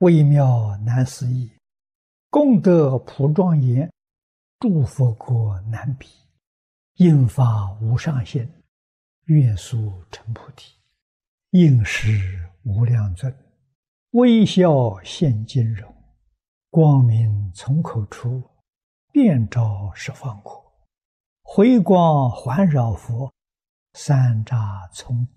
微妙难思议，功德普庄严，诸佛国难比。应发无上心，愿速成菩提。应时无量尊，微笑现金容。光明从口出，遍照十方国。回光环绕佛，三匝从